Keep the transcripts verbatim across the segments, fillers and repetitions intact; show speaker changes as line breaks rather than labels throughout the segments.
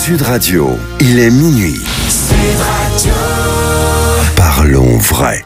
Sud Radio, il est minuit. Sud Radio. Parlons vrai.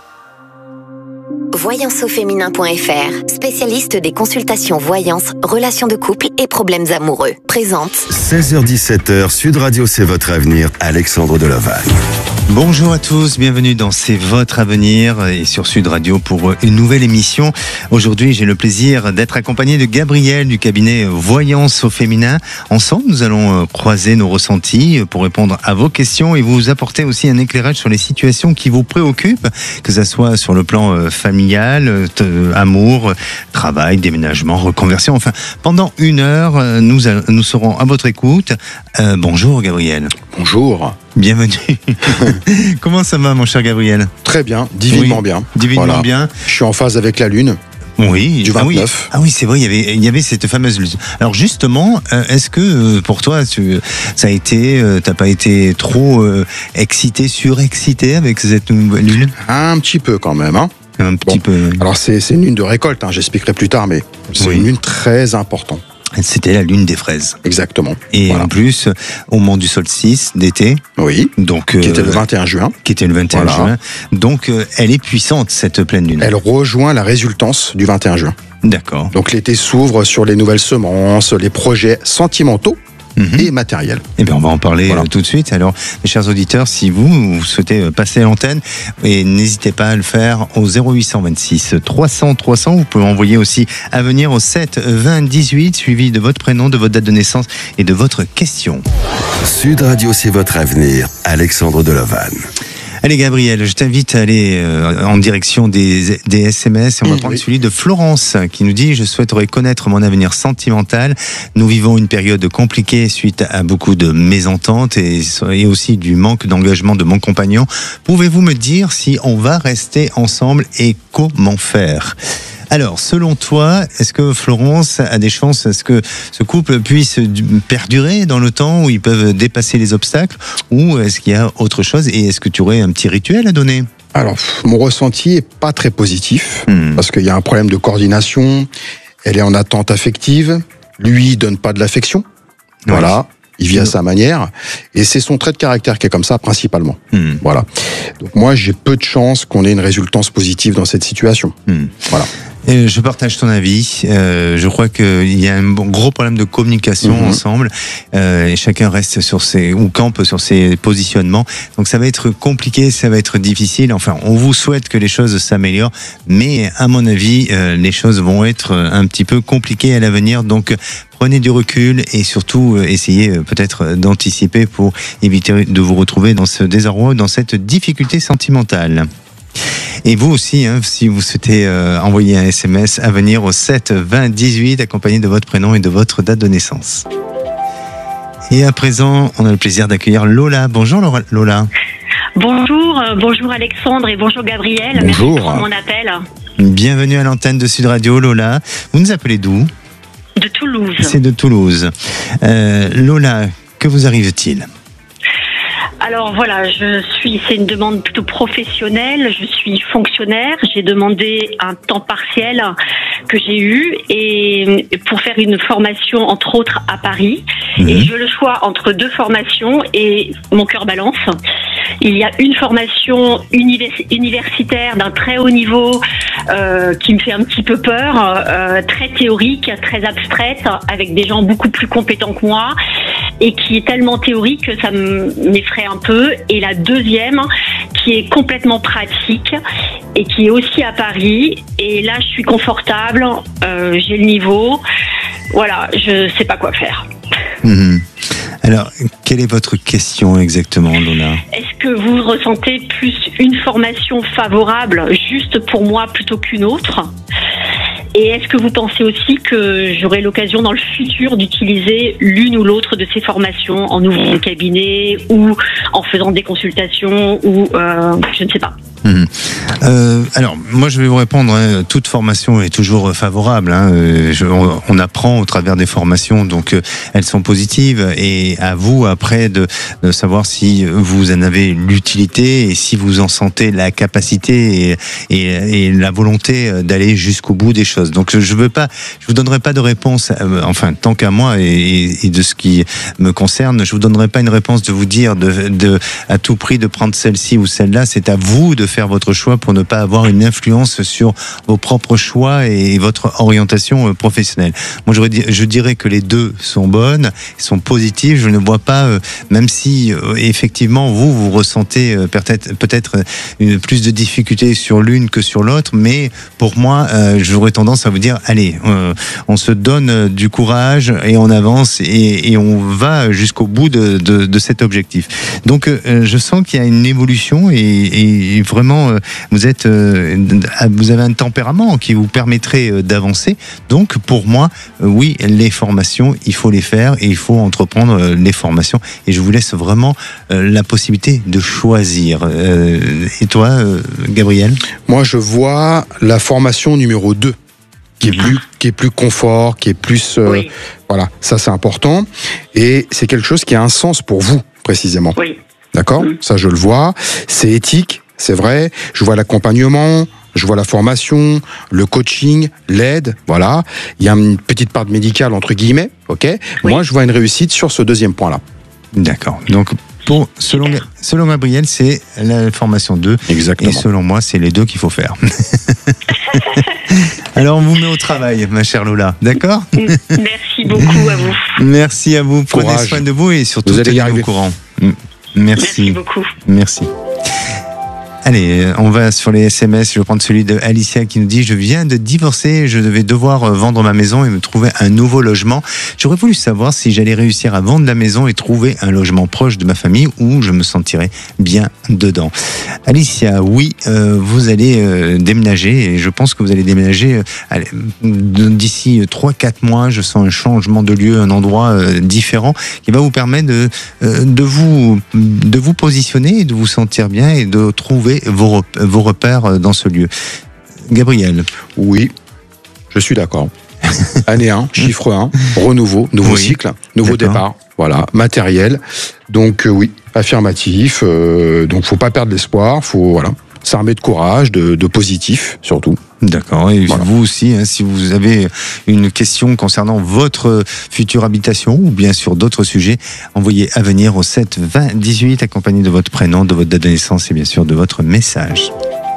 voyance au féminin point f r, spécialiste des consultations voyance, relations de couple et problèmes amoureux. Présente.
seize heures dix-sept heures, Sud Radio, c'est votre avenir. Alexandre Deloval.
Bonjour à tous, bienvenue dans C'est votre avenir et sur Sud Radio pour une nouvelle émission. Aujourd'hui, j'ai le plaisir d'être accompagné de Gabriel du cabinet Voyance au féminin. Ensemble, nous allons croiser nos ressentis pour répondre à vos questions et vous apporter aussi un éclairage sur les situations qui vous préoccupent, que ce soit sur le plan familial, amour, travail, déménagement, reconversion. Enfin, pendant une heure, nous, nous serons à votre écoute. Euh, bonjour Gabriel.
Bonjour.
Bienvenue. Comment ça va, mon cher Gabriel?
Très bien, divinement
oui,
bien.
Divinement
voilà.
bien.
Je suis en phase avec la Lune.
Oui,
du vingt-neuf.
Ah oui, ah oui c'est vrai, il y avait, il y avait cette fameuse lune. Alors justement, est-ce que pour toi, tu, ça a été, t'as pas été trop euh, excité, surexcité avec cette nouvelle lune?
Un petit peu quand même, hein.
Un petit
bon.
peu.
Alors c'est, c'est une lune de récolte, hein, j'expliquerai plus tard, mais c'est oui. une lune très importante.
C'était la lune des fraises.
Exactement.
Et
voilà.
en plus, au moment du solstice d'été.
Oui.
Donc,
qui était
euh,
le vingt et un juin.
Qui était le vingt et un
voilà.
juin. Donc, euh, elle est puissante, cette pleine lune.
Elle rejoint la résultance du vingt et un juin.
D'accord.
Donc, l'été s'ouvre sur les nouvelles semences, les projets sentimentaux. Mmh. Et matériel.
Eh bien, on va en parler
voilà.
tout de suite. Alors, mes chers auditeurs, si vous, vous souhaitez passer à l'antenne, et n'hésitez pas à le faire au zéro huit cent vingt-six trois cents trois cents. Vous pouvez envoyer aussi à venir au sept vingt dix-huit, suivi de votre prénom, de votre date de naissance et de votre question.
Sud Radio, c'est votre avenir. Alexandre Deloval.
Allez Gabriel, je t'invite à aller euh, en direction des, des S M S et on va mmh, prendre oui. celui de Florence qui nous dit « Je souhaiterais connaître mon avenir sentimental. Nous vivons une période compliquée suite à beaucoup de mésententes et, et aussi du manque d'engagement de mon compagnon. Pouvez-vous me dire si on va rester ensemble et comment faire ?» Alors, selon toi, est-ce que Florence a des chances, est-ce que ce couple puisse perdurer dans le temps, où ils peuvent dépasser les obstacles, ou est-ce qu'il y a autre chose, et est-ce que tu aurais un petit rituel à donner ?
Alors, mon ressenti est pas très positif,
mmh.
parce qu'il y a un problème de coordination, elle est en attente affective, lui, il donne pas de l'affection, oui. voilà. Il vit à sa manière, et c'est son trait de caractère qui est comme ça, principalement.
Mmh.
Voilà. Donc moi, j'ai peu de chances qu'on ait une résultance positive dans cette situation.
Mmh.
Voilà.
Et je partage ton avis. Euh, je crois qu'il y a un gros problème de communication mmh. ensemble. Euh, et chacun reste sur ses ou campe sur ses positionnements. Donc ça va être compliqué, ça va être difficile. Enfin, on vous souhaite que les choses s'améliorent, mais à mon avis, euh, les choses vont être un petit peu compliquées à l'avenir. Donc prenez du recul et surtout euh, essayez euh, peut-être d'anticiper pour éviter de vous retrouver dans ce désarroi, dans cette difficulté sentimentale. Et vous aussi, hein, si vous souhaitez euh, envoyer un S M S à venir au sept vingt dix-huit, accompagné de votre prénom et de votre date de naissance. Et à présent, on a le plaisir d'accueillir Lola. Bonjour Lola.
Bonjour, euh, bonjour Alexandre et bonjour Gabriel.
Bonjour.
Merci pour mon appel.
Bienvenue à l'antenne de Sud Radio, Lola. Vous nous appelez d'où ?
De Toulouse.
C'est de Toulouse. Euh, Lola, que vous arrive-t-il ?
Alors voilà, je suis, c'est une demande plutôt professionnelle, je suis fonctionnaire, j'ai demandé un temps partiel que j'ai eu et pour faire une formation entre autres à Paris mmh. et j'ai le choix entre deux formations et mon cœur balance. Il y a une formation univers- universitaire d'un très haut niveau euh, qui me fait un petit peu peur, euh, très théorique, très abstraite, avec des gens beaucoup plus compétents que moi et qui est tellement théorique que ça m'effraie un peu. Et la deuxième qui est complètement pratique et qui est aussi à Paris. Et là, je suis confortable, euh, j'ai le niveau. Voilà, je sais pas quoi faire.
Mmh. Alors, quelle est votre question exactement, Lola ?
Est-ce que vous ressentez plus une formation favorable juste pour moi plutôt qu'une autre ? Et est-ce que vous pensez aussi que j'aurai l'occasion dans le futur d'utiliser l'une ou l'autre de ces formations en ouvrant un cabinet ou en faisant des consultations ou euh, je ne sais pas.
Mmh. Euh, alors, moi, je vais vous répondre. Hein, toute formation est toujours favorable. Hein, je, on, on apprend au travers des formations, donc euh, elles sont positives. Et à vous, après, de, de savoir si vous en avez l'utilité et si vous en sentez la capacité et, et, et la volonté d'aller jusqu'au bout des choses. Donc, je veux pas, je vous donnerai pas de réponse. Euh, enfin, tant qu'à moi et, et de ce qui me concerne, je vous donnerai pas une réponse de vous dire de, de à tout prix de prendre celle-ci ou celle-là. C'est à vous de faire votre choix pour ne pas avoir une influence sur vos propres choix et votre orientation professionnelle. Moi, je dirais que les deux sont bonnes, sont positives. Je ne vois pas, même si effectivement vous vous ressentez peut-être peut-être plus de difficultés sur l'une que sur l'autre, mais pour moi, j'aurais tendance à vous dire allez, on se donne du courage et on avance et, et on va jusqu'au bout de, de, de cet objectif. Donc, je sens qu'il y a une évolution et, et vraiment vous êtes, vous avez un tempérament qui vous permettrait d'avancer. Donc, pour moi, oui, les formations, il faut les faire et il faut entreprendre les formations. Et je vous laisse vraiment la possibilité de choisir. Et toi, Gabriel ?
Moi, je vois la formation numéro deux, qui est plus, qui est plus confort, qui est plus, euh, oui. Voilà, ça c'est important. Et c'est quelque chose qui a un sens pour vous, précisément.
Oui.
D'accord ? Mmh. Ça, je le vois. C'est éthique. C'est vrai, je vois l'accompagnement, je vois la formation, le coaching, l'aide, voilà. Il y a une petite part de médical, entre guillemets, ok ? Oui. Moi, je vois une réussite sur ce deuxième point-là.
D'accord. Donc, pour, selon, selon Gabriel, c'est la formation deux.
Exactement.
Et selon moi, c'est les deux qu'il faut faire. Alors, on vous met au travail, ma chère Lola. D'accord ?
Merci beaucoup à vous.
Merci à vous. Prenez
Courage.
soin de vous et surtout,
vous allez y
tenez-vous au courant. Merci.
Merci beaucoup.
Merci. Allez, on va sur les S M S. Je vais prendre celui de Alicia qui nous dit « Je viens de divorcer, je devais devoir vendre ma maison et me trouver un nouveau logement. J'aurais voulu savoir si j'allais réussir à vendre la maison et trouver un logement proche de ma famille où je me sentirais bien dedans. » Alicia, oui, euh, vous allez euh, déménager et je pense que vous allez déménager euh, allez, d'ici trois quatre mois. Je sens un changement de lieu, un endroit euh, différent qui va vous permettre de, euh, de, vous, de vous positionner et de vous sentir bien et de trouver Vos, vos repères dans ce lieu. Gabriel.
Oui, je suis d'accord. Année un, chiffre un, renouveau, nouveau oui, cycle, nouveau d'accord. départ, voilà, matériel. Donc euh, oui, affirmatif. Euh, donc faut pas perdre l'espoir, faut voilà, s'armer de courage, de, de positif surtout.
D'accord. Et voilà. Vous aussi, hein, si vous avez une question concernant votre future habitation ou bien sur d'autres sujets, envoyez à venir au sept vingt dix-huit accompagné de votre prénom, de votre date de naissance et bien sûr de votre message.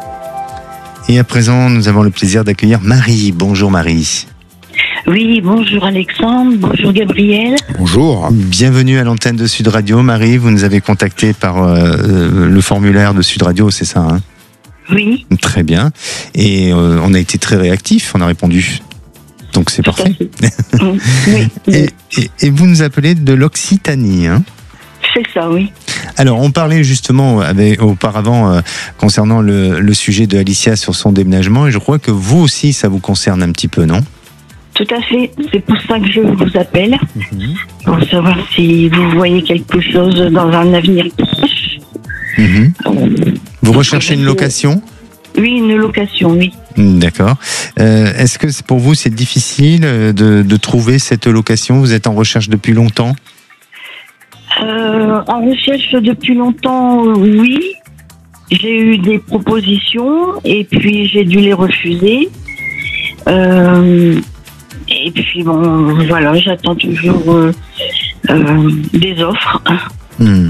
Et à présent, nous avons le plaisir d'accueillir Marie. Bonjour Marie.
Oui, bonjour Alexandre, bonjour Gabriel.
Bonjour.
Bienvenue à l'antenne de Sud Radio. Marie, vous nous avez contacté par euh, le formulaire de Sud Radio, c'est ça, hein ?
Oui.
Très bien. Et euh, on a été très réactifs, on a répondu. Donc c'est parfait.
Oui.
et, et, et vous nous appelez de l'Occitanie, hein ?
C'est ça, oui.
Alors, on parlait justement avec, auparavant euh, concernant le, le sujet de Alicia sur son déménagement, et je crois que vous aussi, ça vous concerne un petit peu, non ?
Tout à fait. C'est pour ça que je vous appelle, mm-hmm. pour savoir si vous voyez quelque chose dans un avenir proche.
Mm-hmm. Euh, vous recherchez une location ?
Oui, une location, oui.
D'accord. Euh, est-ce que pour vous, c'est difficile de, de trouver cette location ? Vous êtes en recherche depuis longtemps ?
Euh, en recherche depuis longtemps, oui. J'ai eu des propositions et puis j'ai dû les refuser. Euh, et puis bon, voilà, j'attends toujours euh, euh, des offres.
Hmm.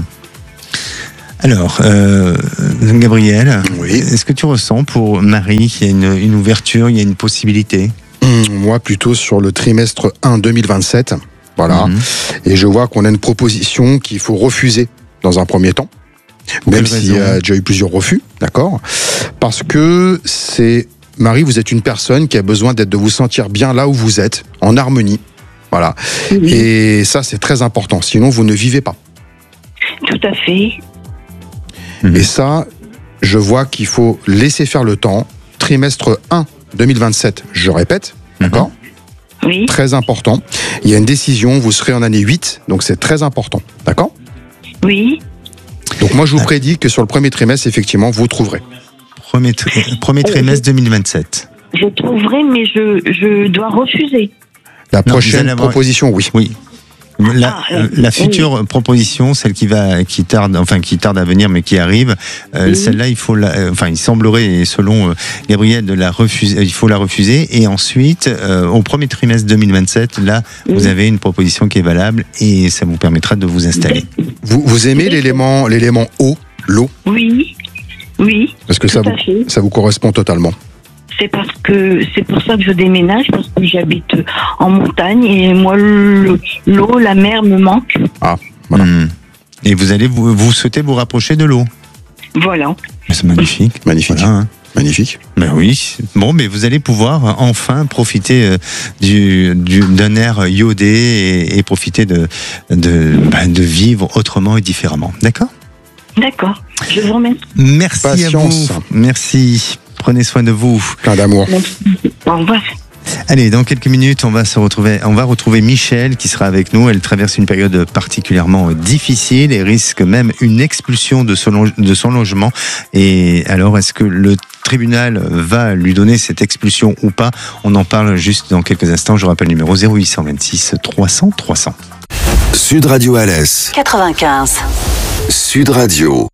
Alors, euh, Gabriel,
oui.
Est-ce que tu ressens pour Marie qu'il y a une, une ouverture, il y a une possibilité ?
Moi, plutôt sur le trimestre un deux mille vingt-sept. Voilà. Mmh. Et je vois qu'on a une proposition qu'il faut refuser dans un premier temps.
Pour
même s'il y a déjà eu plusieurs refus, d'accord ? Parce que c'est... Marie, vous êtes une personne qui a besoin d'être, de vous sentir bien là où vous êtes, en harmonie. Voilà. Mmh. Et ça, c'est très important. Sinon, vous ne vivez pas.
Tout à fait.
Mmh. Et ça, je vois qu'il faut laisser faire le temps. Trimestre un deux mille vingt-sept, je répète, mmh. d'accord ?
Oui.
Très important. Il y a une décision, vous serez en année huit, donc c'est très important. D'accord ?
Oui.
Donc moi, je vous prédis que sur le premier trimestre, effectivement, vous trouverez.
Premier, tri- premier trimestre deux mille vingt-sept.
Je trouverai, mais je, je dois refuser.
La
Non,
prochaine
vous allez avoir-
proposition, oui.
Oui. La,
Ah, euh,
la future
oui.
proposition, celle qui va, qui tarde, enfin qui tarde à venir, mais qui arrive, euh,
Oui.
celle-là, il faut, la, euh, enfin, il semblerait, selon euh, Gabriel, de la refuser. Il faut la refuser. Et ensuite, euh, au premier trimestre deux mille vingt-sept, là,
Oui.
vous avez une proposition qui est valable et ça vous permettra de vous installer.
Vous, vous aimez l'élément, l'élément eau, l'eau?
Oui, oui.
Parce que ça
Tout
vous,
à fait.
ça vous correspond totalement.
C'est parce que c'est pour ça que je déménage, parce que j'habite en montagne et moi le- l'eau, la mer me manque.
Voilà.
Hmm. Et vous allez, vous, vous souhaitez vous rapprocher de l'eau.
Voilà.
C'est magnifique.
Magnifique.
Voilà, hein.
Magnifique.
Ben oui. Bon, mais vous allez pouvoir enfin profiter euh, du, du, d'un air iodé et, et profiter de, de, ben, de vivre autrement et différemment. D'accord?
D'accord. Je vous remercie.
Merci
Patience.
à vous. Merci. Prenez soin de vous.
Plein d'amour.
Au revoir.
Allez, dans quelques minutes, on va se retrouver, on va retrouver Michel qui sera avec nous. Elle traverse une période particulièrement difficile et risque même une expulsion de son, lo- de son logement. Et alors, est-ce que le tribunal va lui donner cette expulsion ou pas? On en parle juste dans quelques instants. Je rappelle le numéro zéro huit cent vingt-six trois cents trois cents.
Sud Radio Alès.
quatre-vingt-quinze.
Sud Radio.